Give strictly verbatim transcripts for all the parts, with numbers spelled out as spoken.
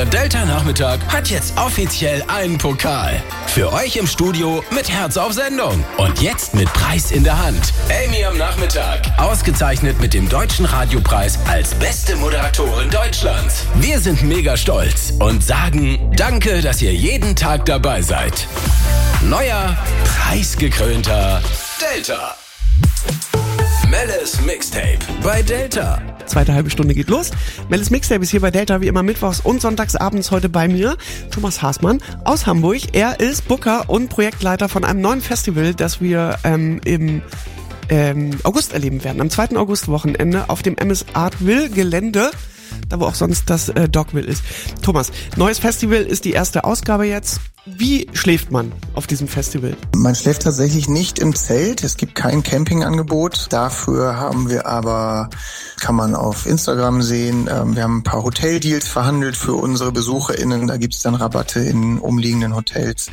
Der Delta-Nachmittag hat jetzt offiziell einen Pokal. Für euch im Studio mit Herz auf Sendung. Und jetzt mit Preis in der Hand. Amy am Nachmittag. Ausgezeichnet mit dem Deutschen Radiopreis als beste Moderatorin Deutschlands. Wir sind mega stolz und sagen danke, dass ihr jeden Tag dabei seid. Neuer, preisgekrönter Delta. Melles Mixtape bei Delta. Zweite halbe Stunde geht los. Melles Mixtape ist hier bei Delta wie immer mittwochs und sonntagsabends heute bei mir. Thomas Haßmann aus Hamburg. Er ist Booker und Projektleiter von einem neuen Festival, das wir ähm, im ähm, August erleben werden. Am zweiten August-Wochenende auf dem M S Artville Gelände. Da wo auch sonst das äh, Dogville ist. Thomas, neues Festival ist die erste Ausgabe jetzt. Wie schläft man auf diesem Festival? Man schläft tatsächlich nicht im Zelt. Es gibt kein Campingangebot. Dafür haben wir aber, kann man auf Instagram sehen, ähm, wir haben ein paar Hoteldeals verhandelt für unsere BesucherInnen. Da gibt's dann Rabatte in umliegenden Hotels.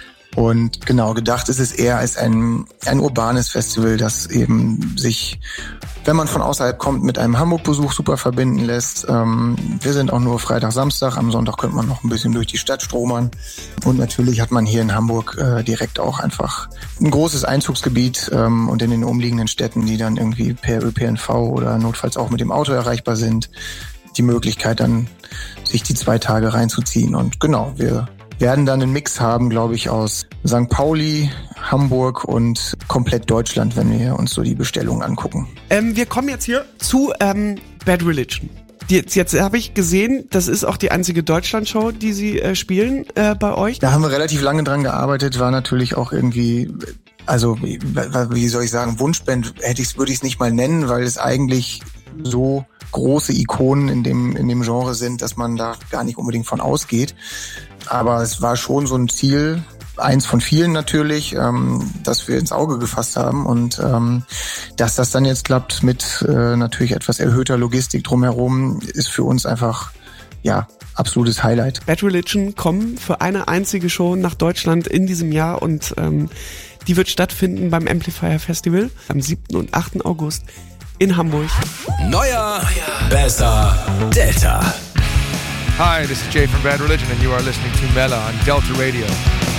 Und genau, gedacht ist es eher als ein, ein urbanes Festival, das eben sich, wenn man von außerhalb kommt, mit einem Hamburg-Besuch super verbinden lässt. Ähm, wir sind auch nur Freitag, Samstag. Am Sonntag könnte man noch ein bisschen durch die Stadt stromern. Und natürlich hat man hier in Hamburg äh, direkt auch einfach ein großes Einzugsgebiet ähm, und in den umliegenden Städten, die dann irgendwie per Ö P N V oder notfalls auch mit dem Auto erreichbar sind, die Möglichkeit dann, sich die zwei Tage reinzuziehen. Und genau, wir werden dann einen Mix haben, glaube ich, aus Sankt Pauli, Hamburg und komplett Deutschland, wenn wir uns so die Bestellungen angucken. Ähm, wir kommen jetzt hier zu ähm, Bad Religion. Die, jetzt jetzt habe ich gesehen, das ist auch die einzige Deutschland-Show, die sie äh, spielen äh, bei euch. Da haben wir relativ lange dran gearbeitet, war natürlich auch irgendwie, also wie, wie soll ich sagen, Wunschband hätte ich's, würde ich es nicht mal nennen, weil es eigentlich so große Ikonen in dem in dem Genre sind, dass man da gar nicht unbedingt von ausgeht. Aber es war schon so ein Ziel, eins von vielen natürlich, ähm, das wir ins Auge gefasst haben. Und ähm, dass das dann jetzt klappt mit äh, natürlich etwas erhöhter Logistik drumherum, ist für uns einfach, ja, absolutes Highlight. Bad Religion kommen für eine einzige Show nach Deutschland in diesem Jahr und ähm, die wird stattfinden beim Amplifier Festival am siebten und achten August in Hamburg. Neuer, besser, Delta. Hi, this is Jay from Bad Religion and you are listening to Mela on Delta Radio.